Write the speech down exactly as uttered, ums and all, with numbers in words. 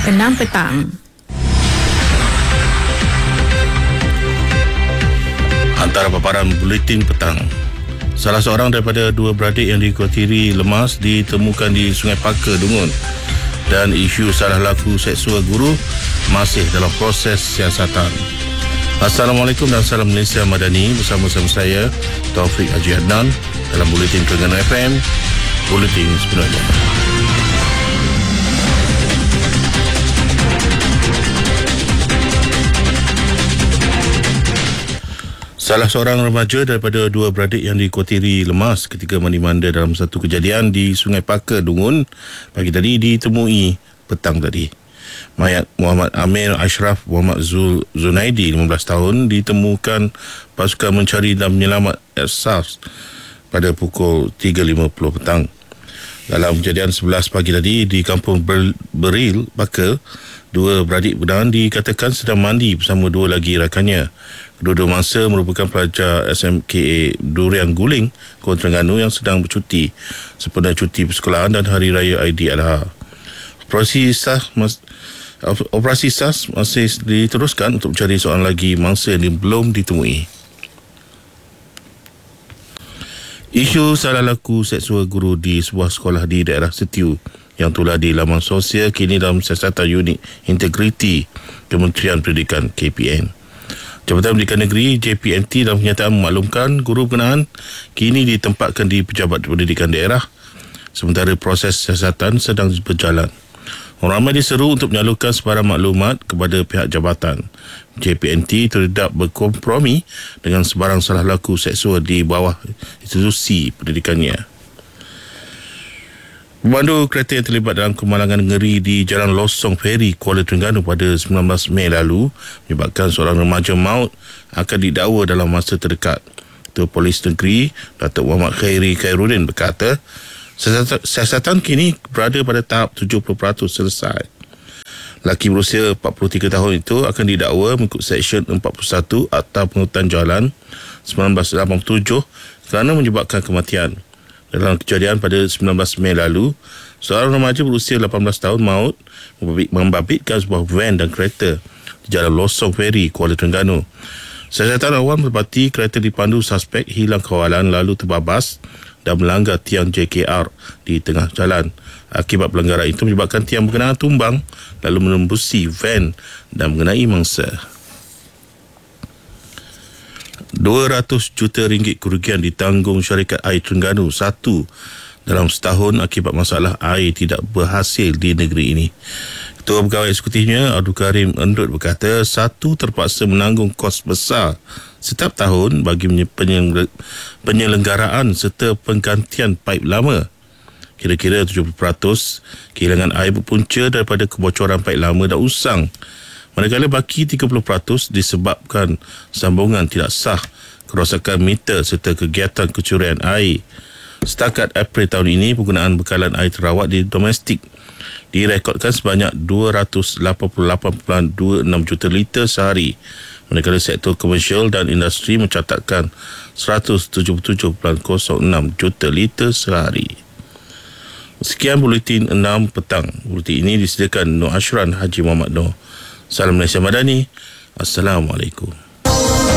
enam petang. Antara paparan buletin petang. Salah seorang daripada dua beradik yang dikhawatiri lemas ditemukan di Sungai Paka, Dungun, dan isu salah laku seksual guru masih dalam proses siasatan. Assalamualaikum dan salam Malaysia Madani, bersama-sama saya Taufik Haji Adnan dalam Buletin Terengganu F M, Buletin sebenarnya. Salah seorang remaja daripada dua beradik yang dikhawatiri lemas ketika mandi-manda dalam satu kejadian di Sungai Paka, Dungun pagi tadi ditemui petang tadi. Mayat Muhammad Amir Ashraf Muhammad Zul Zunaidi, lima belas tahun, ditemukan pasukan mencari dan menyelamat S A R S pada pukul tiga lima puluh petang. Dalam kejadian sebelas pagi tadi di Kampung Ber- Beril, Paka, dua beradik berkenaan dikatakan sedang mandi bersama dua lagi rakannya. Kedua-dua mangsa merupakan pelajar S M K A Durian Guling, Kuala Terengganu yang sedang bercuti sempena cuti persekolahan dan Hari Raya Aidiladha. Operasi S A S mas, Operasi S A S masih diteruskan untuk mencari seorang lagi mangsa yang belum ditemui. Isu salah laku seksual guru di sebuah sekolah di daerah Setiu yang tular di laman sosial kini dalam siasatan Unit Integriti Kementerian Pendidikan K P N. Jabatan Pendidikan Negeri J P N T dalam kenyataan memaklumkan guru berkenaan kini ditempatkan di Pejabat Pendidikan Daerah sementara proses siasatan sedang berjalan. Orang ramai diseru untuk menyalurkan sebarang maklumat kepada pihak jabatan. J P N T tidak berkompromi dengan sebarang salah laku seksual di bawah institusi pendidikannya. Pemandu kereta yang terlibat dalam kemalangan ngeri di Jalan Losong Ferry, Kuala Terengganu pada sembilan belas Mei lalu menyebabkan seorang remaja maut akan didakwa dalam masa terdekat. Ketua Polis Negeri Datuk Muhammad Khairi Khairuddin berkata, siasatan kini berada pada tahap tujuh puluh peratus selesai. Lelaki berusia empat puluh tiga tahun itu akan didakwa mengikut Seksyen empat puluh satu Akta Penghutan Jalan sembilan belas lapan puluh tujuh kerana menyebabkan kematian. Dalam kejadian pada sembilan belas Mei lalu, seorang remaja berusia lapan belas tahun maut membabitkan sebuah van dan kereta di Jalan Losong Ferry, Kuala Terengganu. Siasatan awal mendapati kereta dipandu suspek hilang kawalan lalu terbabas dan melanggar tiang J K R di tengah jalan. Akibat pelanggaran itu menyebabkan tiang berkenaan tumbang lalu menembusi van dan mengenai mangsa. dua ratus juta ringgit kerugian ditanggung syarikat air Terengganu satu dalam setahun akibat masalah air tidak berhasil di negeri ini. Ketua Pegawai Eksekutifnya Abdul Karim Endut berkata satu terpaksa menanggung kos besar setiap tahun bagi penyelenggaraan serta penggantian paip lama. Kira-kira tujuh puluh peratus kehilangan air berpunca daripada kebocoran paip lama dan usang. Manakala baki tiga puluh peratus disebabkan sambungan tidak sah, kerosakan meter serta kegiatan kecurian air. Setakat April tahun ini, penggunaan bekalan air terawat di domestik direkodkan sebanyak dua ratus lapan puluh lapan perpuluhan dua enam juta liter sehari. Manakala sektor komersial dan industri mencatatkan seratus tujuh puluh tujuh perpuluhan kosong enam juta liter sehari. Sekian Buletin enam petang. Buletin ini disediakan Nur Ashran Haji Muhammad Nur. Salam Malaysia Madani. Assalamualaikum.